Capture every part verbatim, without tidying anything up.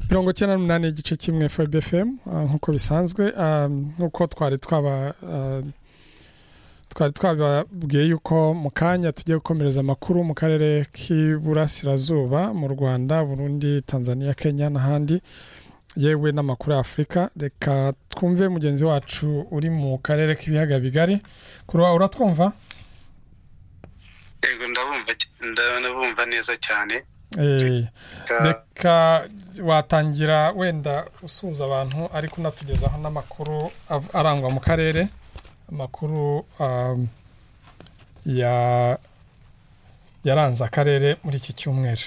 mirongo icyenda n'umunani igice kimwe F B F M nkuko bisanzwe nkuko twari twaba twari twababwiye yuko mu kanya tugiye gukomereza amakuru mu karere k'Iburasirazuba mu Rwanda, Burundi, Tanzania, Kenya n'ahandi, yewe n'amakuru ya Afrika. Reka twumve mugenzi wacu uri mu karere k'ibiyaga bigari. Kuruwa uratwumva? Yego ndabumva, ndabumva neza cyane. Eh, reka watangira wenda usuza abantu ariko unatugezaho n'amakuru arangwa mu karere, amakuru um, ya yaranze akarere muri iki cyumweru.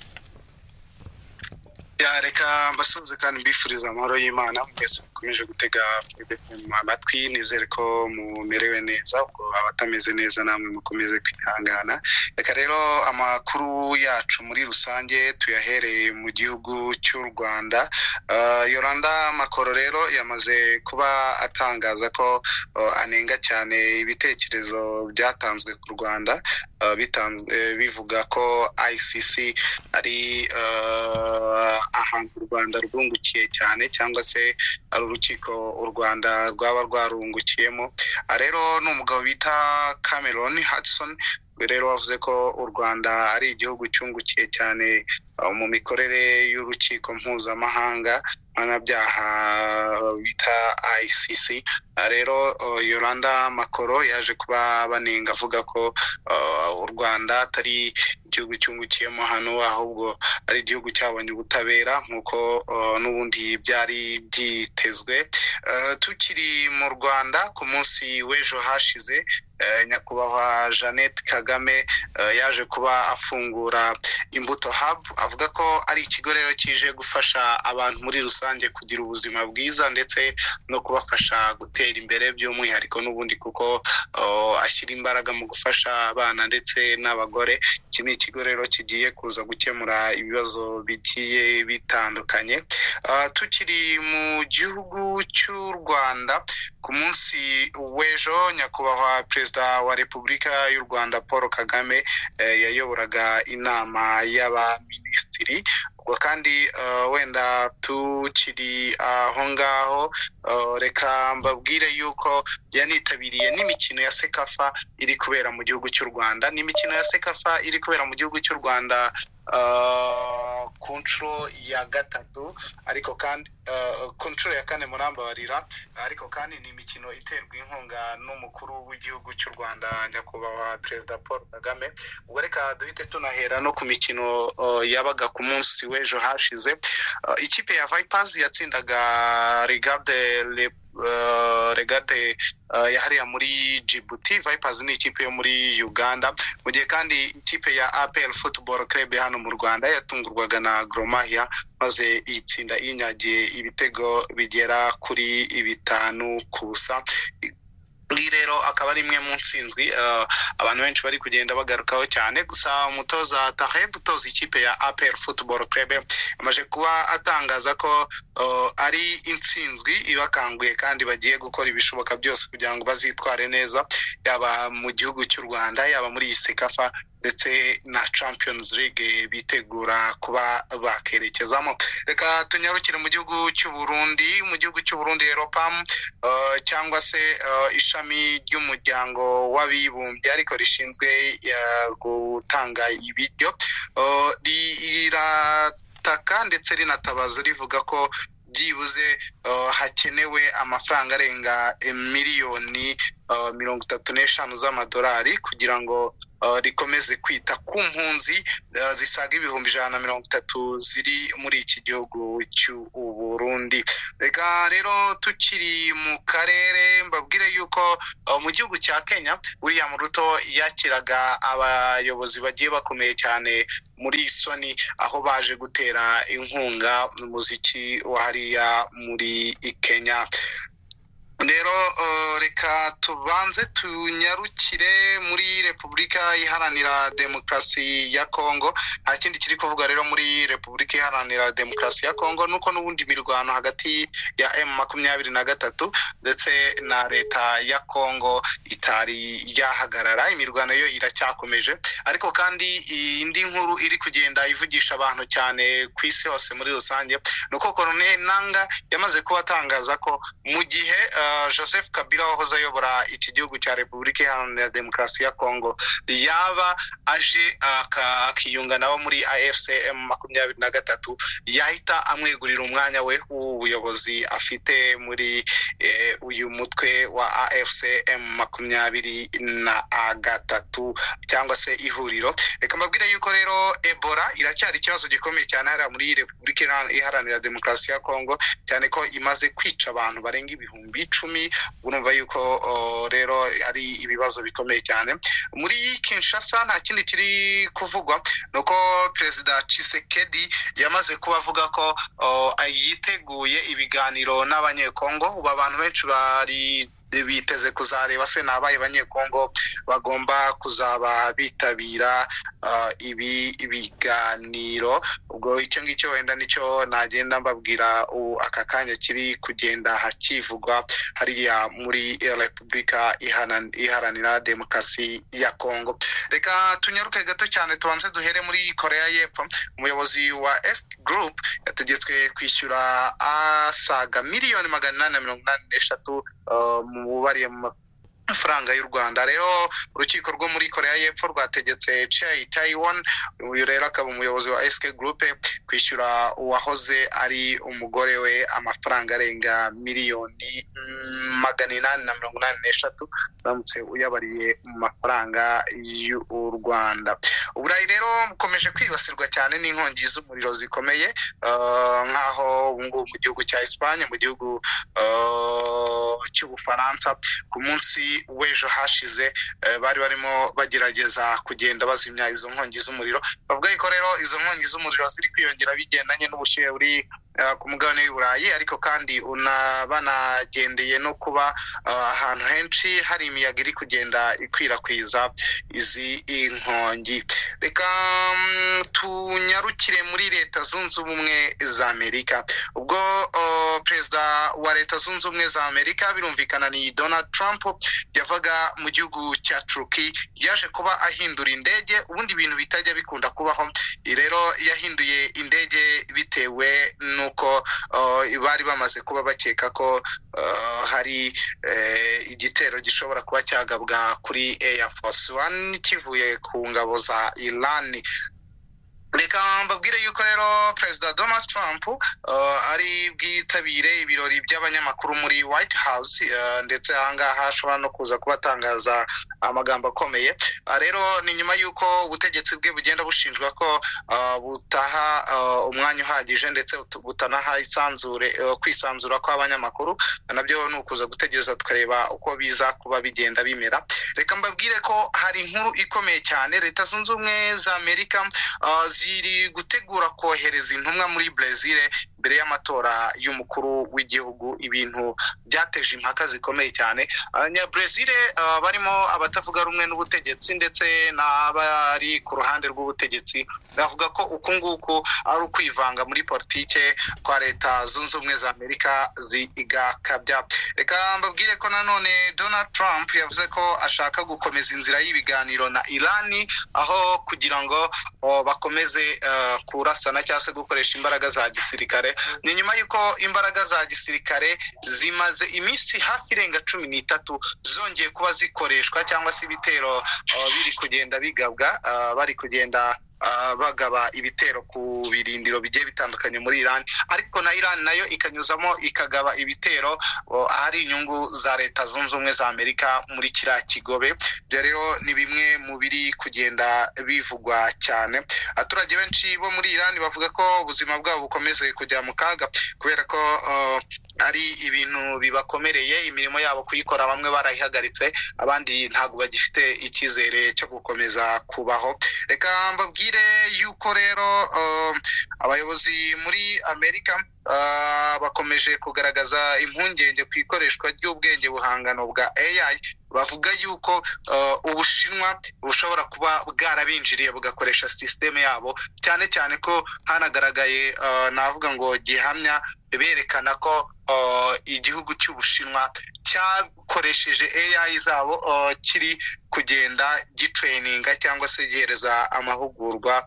Ya reka mbasubize kandi mbifuriza amahoro y'Imana mwese mukomeje gutega amatwi, nizere ko mumerewe neza, ubwo abatameze neza namwe mukomeze kwihangana. Reka rero amakuru yacu muri rusange tuyahereye mu gihugu cy'u Rwanda. uh, Yolanda Makoro rero yamaze kuba atangaza ko uh, anenga cyane ibitekerezo byatanzwe ku Rwanda, uh, bitanzwe bivuga ko I C C ari uh, ahantu u Rwanda rwungukiye cyane, cyangwa se ari urukiko u Rwanda rwaba rwarungukiyemo. Rero n'umugabo bita Cameron Hudson rero wavuze ko u Rwanda ari igihugu cyungukiye cyane uh, mu mikorere y'urukiko mpuzamahanga mpanabyaha bita I C C. Rero uh, Yolanda Makoro yaje kuba banenga avuga ko uh, u Rwanda atari igihugu cyungukiyemo hano, ahubwo ari igihugu cyabonye ubutabera nk'uko uh, n'ubundi byari byitezwe. Uh, tukiri mu Rwanda ku munsi w'ejo hashize, uh, nyakubahwa Jeannette Kagame uh, yaje kuba afungura Imbuto Hub, avuga ko ari ikigo rero kije gufasha abantu muri rusange kugira ubuzima bwiza ndetse no kubafasha gutera imbere by'umwihariko n'ubundi kuko uh, ashyira imbaraga mu gufasha abana ndetse n'abagore. Iki ni ikigo rero kigiye kuza gukemura ibibazo bigiye bitandukanye. Uh, tukiri mu gihugu cy'u Rwanda ku munsi w'ejo, nyakubahwa Perezida wa Repubulika y'u Rwanda Paul Kagame eh, yayoboraga inama y'abaminisitiri. Ubwo kandi uh, wenda tukiri aho uh, ngaho uh, reka mbabwire yuko yanitabiriye n'imikino ya Sekafa iri kubera mu gihugu cy'u Rwanda. N'imikino ya Sekafa iri kubera mu gihugu cy'u Rwanda uh, ku nshuro ya gatatu, ariko kandi uh, ku nshuro ya kane murambabarira, ariko kandi ni imikino iterwa inkunga n'umukuru w'igihugu cy'u Rwanda nyakubahwa Perezida Paul Kagame. Ubwo reka duhite tunahera no ku mikino uh, yabaga ku munsi w'ejo hashize. Uh, ikipe ya Vipers yatsindaga Regarde le Uh, regate uh, yahariya muri Djibouti. Vipers ni ikipe yo muri Uganda, mu gihe kandi ikipe ya A P R Football Club hano mu Rwanda yatungurwaga na Gor Mahia maze itsinda inyagiye ibitego bigera kuri bitanu ku busa. Iyi rero akaba ari imwe mu nsinzwi uh, abantu benshi bari kugenda bagarukaho cyane. Gusa umutoza Taheb utoza ikipe ya A P R Football Club amaje kuba atangaza ko uh, ari intsinzwi ibakanguye kandi bagiye gukora ibishoboka byose kugira ngo bazitware neza, yaba mu gihugu cy'u Rwanda, yaba muri iyi Sekafa ndetse na Champions League bitegura kuba bakerekezamo. Reka tunyarukire mu gihugu cy'u Burundi. Mu gihugu cy'u Burundi rero P A M uh, cyangwa se uh, ishami ry'umuryango w'abibumbye ariko rishinzwe uh, gutanga ibiryo uh, rirataka ndetse rinatabaza rivuga ko byibuze uh, hakenewe amafaranga arenga miliyoni uh, mirongo itatu n'eshanu z'amadolari kugira ngo uh, rikomeze kwita ku mpunzi uh, zisaga ibihumbi ijana na mirongo itatu ziri muri iki gihugu cy'u Burundi. Reka rero tukiri mu karere mbabwire yuko uh, mu gihugu cya Kenya William Ruto yakiraga abayobozi bagiye bakomeye cyane muri Sony, aho baje gutera inkunga umuziki wa hariya muri Kenya. rero reka tubanze tunyarukire muri Repubulika Iharanira Demokarasi ya Kongo. Nta kindi kiri kuvuga rero muri Repubulika Iharanira Demokarasi ya Kongo nuko n'ubundi mirwano hagati ya M makumyabiri na gatatu ndetse na leta ya Kongo itari yahagarara. Imirwano yo iracyakomeje, ariko kandi indi nkuru iri kugenda ivugisha abantu cyane ku isi hose muri rusange nuko Colonel Nanga yamaze kubatangaza ko mu gihe uh, Joseph Kabila wahoze ayobora iki gihugu cya Repubulika Iharanira Demokarasi ya Kongo yaba aje akiyunga nabo muri A F C M makumyabiri na gatatu, yahita amwegurira umwanya we w'ubuyobozi afite muri eh, uyu mutwe wa A F C M makumyabiri na gatatu cyangwa se ihuriro. Reka mbabwire yuko rero Ebola iracyari ikibazo gikomeye cyane hariya muri Repubulika Iharanira Demokarasi ya Kongo, cyane ko imaze kwica abantu barenga ibihumbi icumi. Urumva yuko uh, rero ari ibibazo bikomeye cyane. Muri Kinshasa nta kindi kiri kuvugwa nuko Perezida Tshisekedi yamaze kubavuga ko uh, yiteguye ibiganiro n'abanyekongo. Ubu abantu benshi bari biteze kuzareba se nabaye abanyekongo bagomba kuzaba bitabira uh, ibi ibiganiro. Ubwo icyo ngicyo wenda nicyo nagenda mbabwira aka kanya kiri kugenda hakivugwa hariya muri Repubulika Iharanira Demokarasi ya Kongo. Reka tunyaruke gato cyane tubanze duhere muri Korea y'Epfo. Umuyobozi wa S Group yategetswe kwishyura asaga miliyoni magana inani na mirongo inani n'eshatu uh, mubariye mu mafaranga y'u Rwanda. Rero urukiko rwo muri Korea y'Epfo rwategetse Chai Taiwan, uyu rero akaba umuyobozi wa S K Group, kwishyura uwahoze ari umugore we amafaranga arenga miliyoni magana inani na mirongo inani n'eshatu uramutse uyabariye mu mafaranga y'u Rwanda. Uburayi rero bukomeje kwibasirwa cyane n'inkongi z'umuriro zikomeye, uh, nkaho ubungubu mu gihugu cya Espagne, mu gihugu uh, cy'Ubufaransa ku munsi w'ejo hashize uh, bari barimo bagerageza kugenda bazimya izo nkongi z'umuriro. Bavuga ko rero izo nkongi z'umuriro ziri kwiyongera bigendanye n'ubushyuhe buri uh, ku mugabane w'Uburayi, ariko kandi unabanagendeye no kuba uh, ahantu henshi hari imiyaga iri kugenda ikwirakwiza izi inkongi. Reka um, tunyarukire muri Leta Zunze Ubumwe za Amerika. Ubwo uh, Perezida wa Leta Zunze Ubumwe za Amerika birumvikana ni Donald Trump yavaga mu gihugu cya Turkey, yaje kuba ahindura indege. Ubundi ibintu bitajya bikunda kubaho, rero yahinduye indege bitewe nuko uh, bari bamaze kuba bakeka ko uh, hari uh, igitero gishobora kuba cyagabwa kuri Air Force One kivuye ku ngabo za Iran. Reka mbabwire yuko rero Perezida Donald Trump uh, ari bwitabire ibirori by'abanyamakuru muri White House, uh, ndetse ahangaha ashobora no kuza kubatangaza amagambo akomeye. Uh, rero ni nyuma yuko ubutegetsi bwe bugenda bushinjwa ko uh, butaha uh, umwanya uhagije ndetse butanaha isanzure uh, kwisanzura kw'abanyamakuru. Nabyo ni ukuza gutegereza tukareba uko biza kuba bigenda bimera. Reka mbabwire ko hari inkuru ikomeye cyane. Leta Zunze Ubumwe za Amerika uh, ziri gutegura kohereza intumwa muri Brazil mbere y'amatora y'umukuru w'igihugu. Ibintu byateje impaka zikomeye cyane. Abanya Brazil uh, barimo abatavuga rumwe n'ubutegetsi ndetse n'abari ku ruhande rw'ubutegetsi bavuga ko uku nguku ari ukwivanga muri politike kwa Leta Zunze Ubumwe za Amerika zigakabya. Reka mbabwire ko nanone Donald Trump yavuze ko ashaka gukomeza inzira y'ibiganiro na Iran, aho kugira ngo uh, bakomeze uh, kurasana cyangwa se gukoresha imbaraga za gisirikare. Ni nyuma yuko imbaraga za gisirikare zimaze iminsi hafi irenga cumi n'itatu zongeye kuba zikoreshwa cyangwa se ibitero uh, biri kugenda bigabwa, uh, bari kugenda Uh, bagaba ibitero ku birindiro bigiye bitandukanye muri Iran, ariko na Iran nayo ikanyuzamo ikagaba ibitero uh, ahari inyungu za Leta Zunze Ubumwe za Amerika muri kiriya kigobe. Rero ni bimwe mu biri kugenda bivugwa cyane. Abaturage benshi bo muri Iran bavuga ko ubuzima bwabo bukomeze kujya mu kaga kubera ko uh, ari ibintu bibakomereye, imirimo yabo kuyikora bamwe barayihagaritse, abandi ntabwo bagifite icyizere cyo gukomeza kubaho. Reka mbabwire mbabwire yuko rero abayobozi muri Amerika bakomeje kugaragaza impungenge ku ikoreshwa ry'ubwenge buhangano bwa A I. Bavuga yuko Ubushinwa bushobora kuba bwarabinjiriye bugakoresha system yabo, cyane cyane ko hanagaragaye navuga ngo gihamya berekana ko igihugu cy'Ubushinwa cyakoresheje A I zabo kiri kugenda gitraininga cyangwa se gihereza amahugurwa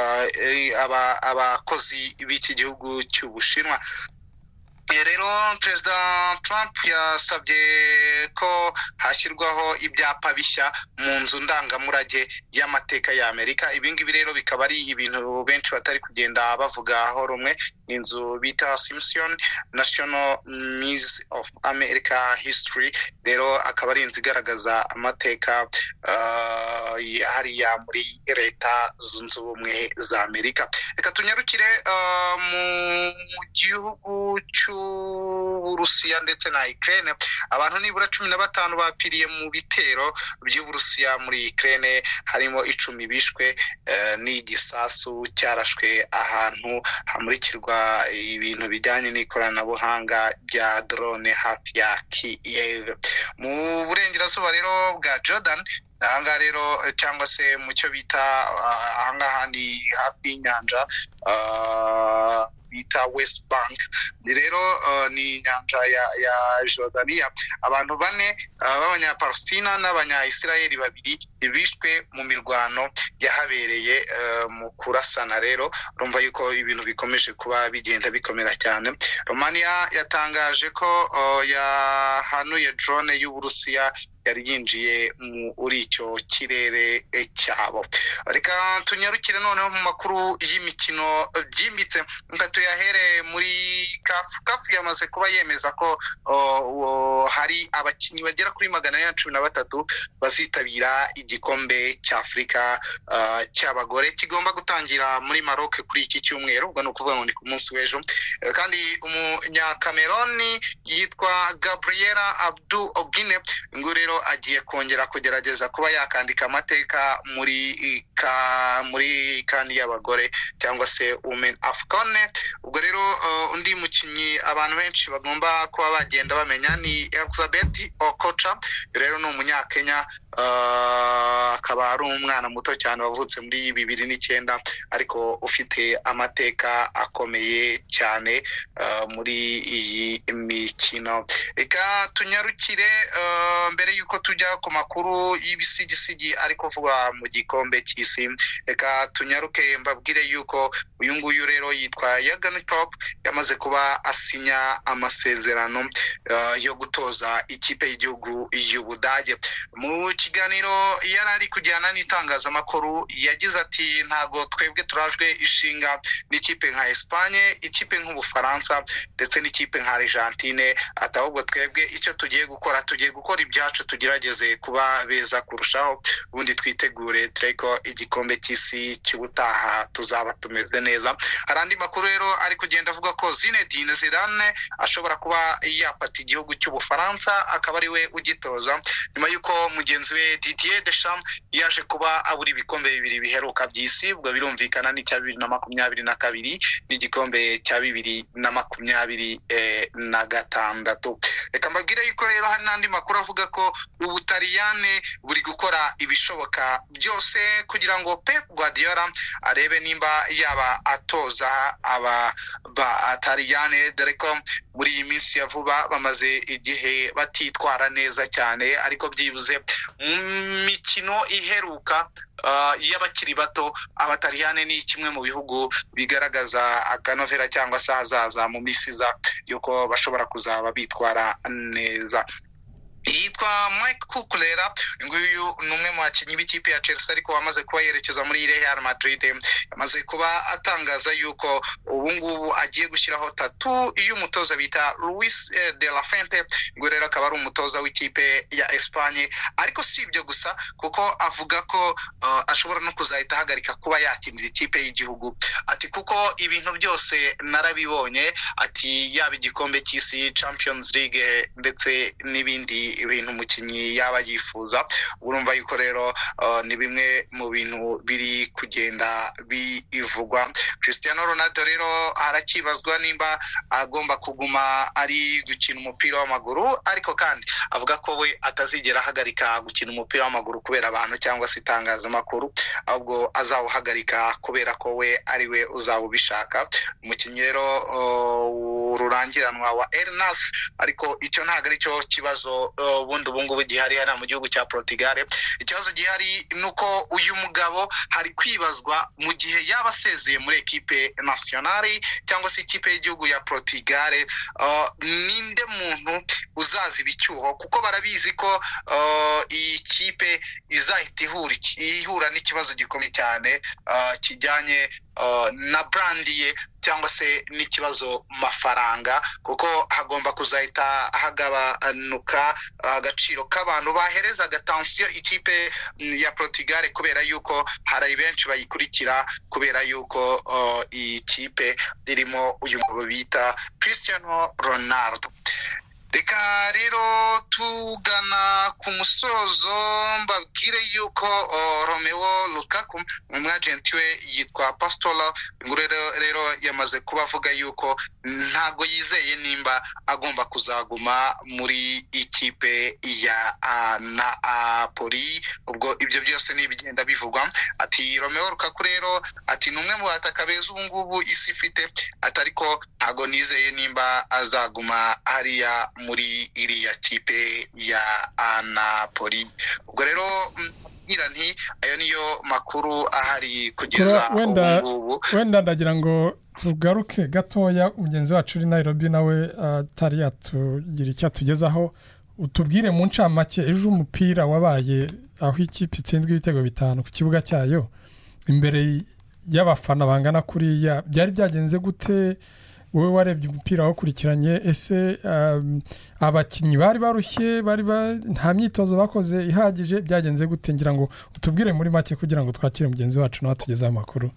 abakozi b'iki gihugu cy'Ubushinwa. Rero Perezida Trump yasabye ko hashyirwaho ibyapa bishya mu nzu ndangamurage y'amateka ya Amerika. Ibi ngibi rero bikaba ari ibintu benshi batari kugenda bavugaho rumwe. Inzu bita Smithsonian National Museum of America History, rero akaba ari inzu igaragaza amateka uh, hariya muri leta zunze ubumwe za Amerika. Reka tunyarukire uh, mu gihugu cy'Uburusiya ndetse na Ukraine. Abantu nibura cumi na batanu bapiriye mu bitero by'Uburusiya muri Ukraine, harimo icumi bishwe uh, n'igisasu cyarashwe ahantu hamurikirwa ibintu bijyanye n'ikoranabuhanga bya drone hafi ya Kiev mu burengerazuba rero bwa Jordan. Ahangaha rero cyangwa se mu cyo bita ahangaha ni hafi y'inyanja uh, bita West Bank. Rero uh, ni inyanja ya, ya Jordania. Abantu bane uh, b'abanyapalestina n'abanya-Israeli babiri bishwe mu mirwano yahabereye uh, mu kurasana. Rero urumva yuko ibintu bikomeje kuba bigenda bikomera cyane. Romania yatangaje ko uh, yahanuye drone y'Uburusiya yari yinjiye muri icyo kirere cyabo. Reka tunyarukire noneho mu makuru y'imikino byimbitse. Nga tuyahere muri kafu. Kafu yamaze kuba yemeza ko uh, uh, hari abakinnyi bagera kuri magana ane na cumi na batatu bazitabira igikombe cy'Afrika uh, cy'abagore kigomba gutangira muri Maroc kuri iki cyumweru. Ubwo ni ukuvuga ngo ni ku munsi w'ejo. Uh, kandi umunyakameroni yitwa Gabriela Abdou Ogine ngo rero agiye kongera kugerageza kuba yakandika amateka muri ka muri kandi y'abagore cyangwa se Women Afcon. Ubwo rero uh, undi mukinnyi abantu benshi bagomba kuba bagenda bamenya ni Elizabeth Okocha. Rero ni umunyakenya, akaba uh, ari umwana muto cyane wavutse muri bibiri n'icyenda ariko ufite amateka akomeye cyane uh, muri iyi mikino. Reka tunyarukire uh, mbere yuko tujya ku makuru y'ibisigisigi ariko vuba mu gikombe cy'isi. Reka tunyaruke mbabwire yuko uyu nguyu rero yitwa Jurgen Klopp yamaze kuba asinya amasezerano uh, yo gutoza ikipe y'igihugu y'Ubudage. Mu kiganiro yari ari kujyana n'itangazamakuru yagize ati ntago twebwe turajwe ishinga n'ikipe nka Espagne, ikipe nk'Ubufaransa ndetse n'ikipe nka Argentine. Atahubwo twebwe icyo tugiye gukora tugiye gukora ibyacu tugerageze kuba beza kurushaho, ubundi twitegure tureko igikombe cy'isi cy'ubutaha tuzaba tumeze neza. Harandi makuru rero ari kugenda avuga ko Zinedine Zidane ashobora kuba yapata igihugu cy'Ubufaransa akaba ari we ugitoza nyuma yuko mugenzi we Didier Deschamps yaje kuba aburi ibikombe bibiri biheruka by'isi. Ubwo birumvikana ni cya bibiri na makumyabiri na kabiri n'igikombe cya bibiri na makumyabiri eh, na gatandatu. Reka mbabwire yuko rero hari n'andi makuru avuga ko Ubutaliyane buri gukora ibishoboka byose kugira ngo Pep Guardiola arebe nimba yaba atoza aba Bataliyane, dore ko muri iyi minsi ya vuba bamaze igihe batitwara neza cyane, ariko byibuze mu mikino iheruka Uh, y'abakiri bato Abataliyane ni kimwe mu bihugu bigaragaza akanovera cyangwa se hazaza mu misiza yuko bashobora kuzaba bitwara neza. Yitwa Mike Kukulera, nguyu numwe mu bakinnyi b'ikipe ya Chelsea ariko wamaze kuba yerekeza muri Real Madrid. Yamaze kuba atangaza yuko ubu ngubu agiye gushyiraho tatu y'umutoza bita Luis eh, de la Fuente. Ngo rero akaba ari umutoza w'ikipe ya Espagne, ariko si ibyo gusa kuko avuga ko uh, ashobora no kuzahita ahagarika kuba yakinira ikipe y'igihugu. Ati kuko ibintu byose narabibonye, ati yaba igikombe cy'isi, Champions League ndetse n'ibindi ibintu umukinnyi yaba yifuza. Urumva yuko rero uh, ni bimwe mu bintu biri kugenda bivugwa. Cristiano Ronaldo rero harakibazwa nimba agomba kuguma ari gukina umupira w'amaguru, ariko kandi avuga ko we atazigera hagarika gukina umupira w'amaguru kubera abantu cyangwa se itangazamakuru, ahubwo azawuhagarika kubera ko we ari we uzawubishaka. Umukinnyi rero uh, ururangiranwa wa El Nassr, ariko icyo ntago ari cyo kibazo ubundi uh, ubu ngubu gihari hano mu gihugu cya Portugal. Ikibazo gihari nuko uyu mugabo hari kwibazwa mu gihe yaba asezeye muri equipe nationale cyangwa se ikipe y'igihugu ya Portugal, uh, ninde muntu uzazi bicyuho, kuko barabizi ko uh, iyi kipe izahita ihura ihura n'ikibazo gikomeye cyane uh, kijyanye uh, na brand ye cyangwa se n'ikibazo mafaranga, kuko hagomba kuzahita hagabanuka agaciro uh, k'abantu bahereza gatansiyo ikipe ya Portugal, kubera yuko hari benshi bayikurikira, kubera yuko uh, iyi kipe irimo uyu mugabo bita Cristiano Ronaldo. Reka rero tugana ku musozo mbabwire yuko uh, Romelu Lukaku umwagenti we yitwa Pastola ngurero rero yamaze kubavuga yuko ntago yizeye nimba agomba kuzaguma muri ikipe ya uh, Napoli. Ubwo ibyo byose ni bigenda bivugwa. Ati Romelu Lukaku rero ati numwe mu bataka beza ubu ngubu isi ifite, atariko ntago nizeye nimba azaguma hariya muri iriya kipe ya Napoli. Ubwo rero ngira nti ayo niyo makuru ahari kugeza ubu. Wenda ndagira ngo tugaruke gatoya umugenzi wacu uri Nairobi nawe atari uh, yatugira icyo tugezaho. Utubwire mu ncamake ejo umupira wabaye aho ikipe itsinzwe ibitego bitanu ku kibuga cyayo imbere y'abafana bangana kuriya, byari byagenze gute? Wowe warebye umupira wakurikiranye, ese um, abakinnyi bari barushye, bari ba, nta myitozo bakoze ihagije, byagenze gute? Ngira ngo utubwire muri make kugira ngo twakire mugenzi wacu nawe tugeze amakuru.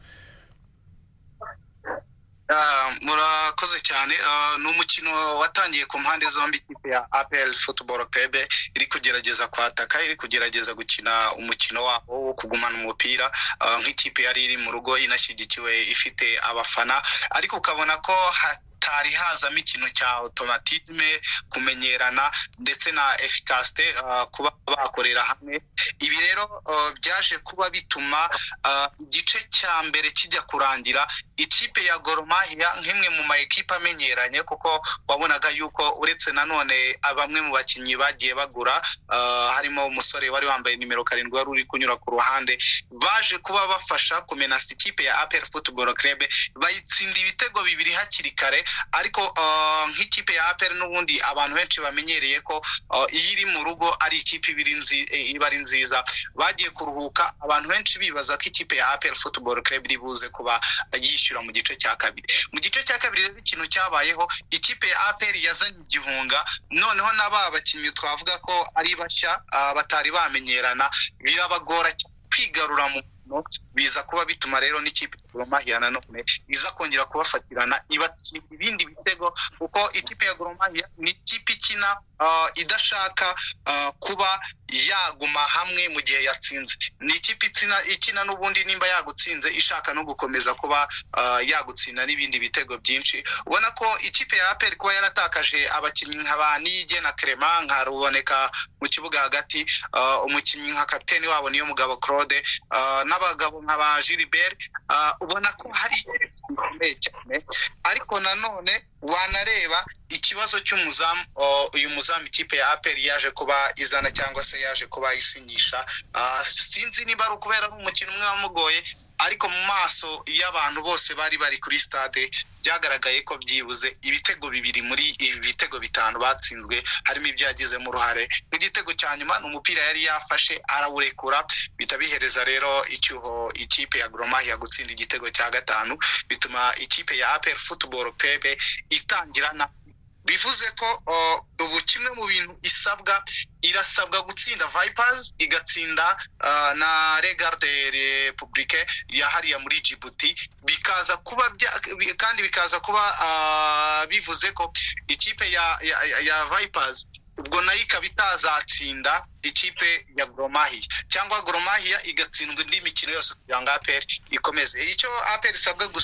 Uh, murakoze cyane. Uh, n'umukino watangiye ku mpande zombi, ikipe ya A P L Football Club iri kugerageza kwataka, iri kugerageza gukina umukino wabo wo kugumana umupira uh, nk'ikipe yari iri mu rugo inashyigikiwe ifite abafana, ariko ukabona ko tari hazamo ikintu cya automatisme, kumenyerana ndetse na efficacité, uh, kuba bakorera hamwe. Ibi rero uh, byaje kuba bituma igice uh, cya mbere kijya kurangira ikipe ya Gor Mahia nk'imwe mu ma equipe amenyeranye, kuko wabonaga yuko uretse nanone bamwe mu bakinnyi bagiye bagura uh, harimo umusore wari wambaye nimero karindwi wari uri kunyura ku ruhande, baje kuba bafasha kumenasa ikipe ya A P R Football Club bayitsinda ibitego bibiri hakiri kare. Ariko uh, nk'ikipe ya A P R n'ubundi abantu benshi bamenyereye ko uh, iri mu rugo ari ikipe ibiri nzi iba ari nziza, bagiye kuruhuka abantu benshi bibaza ko ikipe ya A P R Football Club ribuze kuba yishyura mu gice cya kabiri. Mu gice cya kabiri rero ikintu cyabayeho, ikipe ya A P R yazanye igihunga, noneho n'aba bakinnyi twavuga ko ari bashya uh, batari bamenyerana, birabagora kwigarura mu biza kuba bituma rero n'ikipe ya Gor Mahia nanone iza kongera kubafatirana ibatsinda ibindi bitego, kuko ikipe ya Gor Mahia ni ikipe ikina uh, idashaka uh, kuba yaguma hamwe mu gihe yatsinze. Ni ikipe ikina ikina n'ubundi nimba yagutsinze ishaka no gukomeza kuba uh, yagutsinda n'ibindi bitego byinshi. Ubona ko ikipe ya A P R kuba yaratakaje abakinnyi nka Nige na Clement nka ruboneka mu kibuga hagati, uh, umukinnyi nka kapiteni wabo niyo mugabo Claude, uh, n'abagabo nka ba Gilbert, uh, ubona ko hari igikomeye cyane. Ariko nanone wanareba ikibazo cy'umuzamu, uyu muzamu ikipe ya A P R yaje kuba izana cyangwa se yaje kuba isinyisha, uh, sinzi niba ari ukubera umukino umwe wamugoye, ariko mu maso y'abantu bose bari bari kuri stade byagaragaye ko byibuze ibitego bibiri muri ibi bitego bitanu batsinzwe harimo ibyagize mu ruhare. Igitego cya nyuma n'umupira yari yafashe arawurekura, bitabihereza rero icyuho ikipe ya Gor Mahia gutsinda igitego cya gatanu, bituma ikipe ya A P R Football Club itangirana. Bivuze ko uh, ubu kimwe mu bintu isabwa irasabwa gutsinda Vipers, igatsinda uh, na Regarde Republique ya hariya muri Djibouti, bikaza kuba bya, kandi bikaza kuba uh, bivuze ko ikipe ya, ya, ya Vipers ubwo nayo ikaba itazatsinda ikipe ya Gor Mahia cyangwa Gor Mahia igatsindwa indi mikino yose kugira ngo A P R ikomeze. Icyo A P R isabwe